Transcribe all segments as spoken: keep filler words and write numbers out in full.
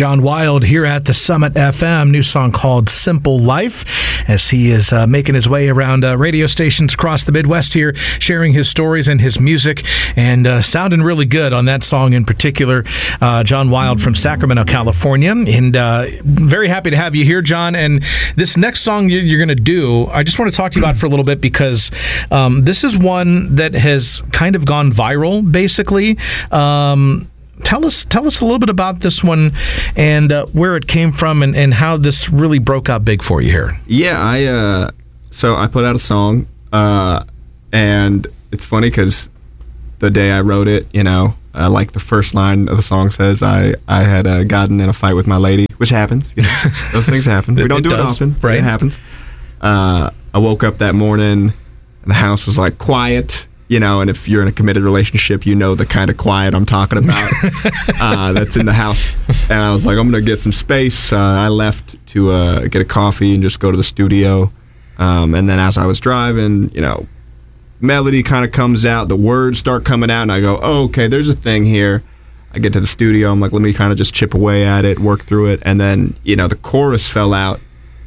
John Wild here at the Summit F M, new song called Simple Life, as he is uh, making his way around uh, radio stations across the Midwest here, sharing his stories and his music, and uh, sounding really good on that song in particular. Uh, John Wild from Sacramento, California, and uh, very happy to have you here, John. And this next song you're, you're going to do, I just want to talk to you about for a little bit, because um, this is one that has kind of gone viral, basically. Um, Tell us tell us a little bit about this one and uh, where it came from and, and how this really broke out big for you here. Yeah, I uh, so I put out a song, uh, and it's funny because the day I wrote it, you know, uh, like the first line of the song says, I, I had uh, gotten in a fight with my lady, which happens. You know, those things happen. We don't it do does, it often, right? It happens. Uh, I woke up that morning, and the house was like quiet. You know, and if you're in a committed relationship, you know the kind of quiet I'm talking about uh, that's in the house. And I was like, I'm going to get some space. Uh, I left to uh, get a coffee and just go to the studio. Um, and then as I was driving, you know, melody kind of comes out, the words start coming out, and I go, oh, okay, there's a thing here. I get to the studio, I'm like, let me kind of just chip away at it, work through it. And then, you know, the chorus fell out.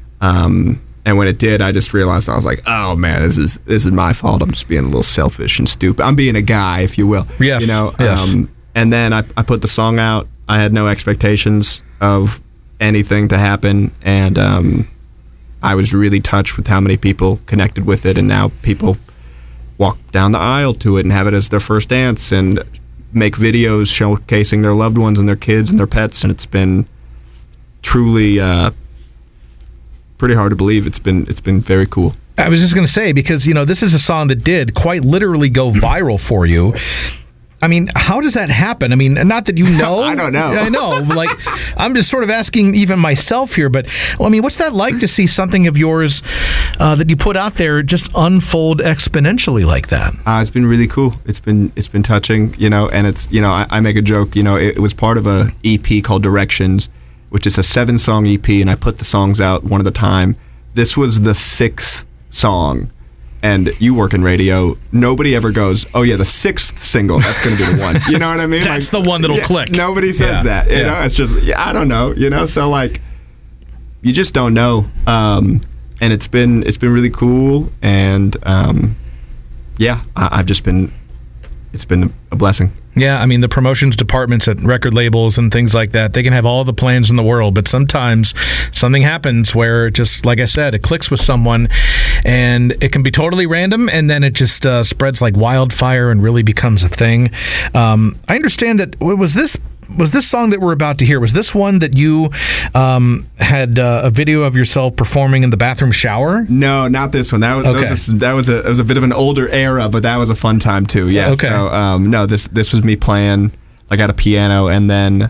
Um And when it did, I just realized, I was like, oh, man, this is this is my fault. I'm just being a little selfish and stupid. I'm being a guy, if you will. Yes, you know? yes. Um, and then I, I put the song out. I had no expectations of anything to happen. And um, I was really touched with how many people connected with it. And now people walk down the aisle to it and have it as their first dance and make videos showcasing their loved ones and their kids and their pets. And it's been truly... Uh, pretty hard to believe. It's been it's been very cool. I was just going to say, because, you know, this is a song that did quite literally go viral for you. I mean, how does that happen? I mean, not that you know. I don't know. I know. Like, I'm just sort of asking even myself here, but, well, I mean, what's that like to see something of yours uh, that you put out there just unfold exponentially like that? Uh, it's been really cool. It's been it's been touching, you know, and it's, you know, I, I make a joke, you know, it, it was part of a E P called Directions, which is a seven-song E P, and I put the songs out one at a time. This was the sixth song, and you work in radio. Nobody ever goes, oh, yeah, the sixth single, that's going to be the one. You know what I mean? That's like, the one that'll yeah, click. Nobody says Yeah, that. You yeah. know, it's just, yeah, I don't know, you know? So, like, you just don't know. Um, and it's been it's been really cool, and, um, yeah, I, I've just been, it's been a blessing. Yeah, I mean, the promotions departments at record labels and things like that, they can have all the plans in the world, but sometimes something happens where, just like I said, it clicks with someone, and it can be totally random, and then it just uh, spreads like wildfire and really becomes a thing. Um, I understand that, was this was this song that we're about to hear, was this one that you um, had uh, a video of yourself performing in the bathroom shower? No, not this one. That was Okay. those were, that was a it was a bit of an older era, but that was a fun time too. Yeah. Okay. So, um, no, this this was me playing like at a piano, and then,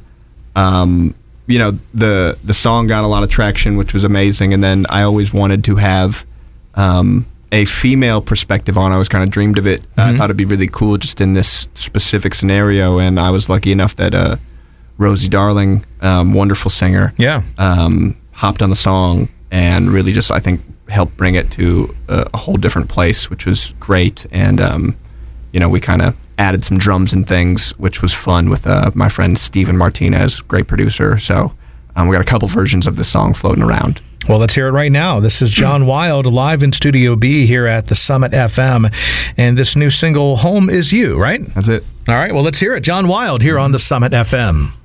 um, you know, the the song got a lot of traction, which was amazing. And then I always wanted to have um, a female perspective on. I was kind of dreamed of it. Mm-hmm. Uh, I thought it'd be really cool just in this specific scenario, and I was lucky enough that uh, Rosie Darling, um, wonderful singer, Yeah. um, hopped on the song and really just, I think, helped bring it to a, a whole different place, which was great. And, um, you know, we kind of added some drums and things, which was fun with uh, my friend Steven Martinez, great producer. So um, we got a couple versions of this song floating around. Well, let's hear it right now. This is John Wild live in Studio B here at the Summit F M, and this new single, Home Is You, right? That's it. All right, well, let's hear it. John Wild here on the Summit F M.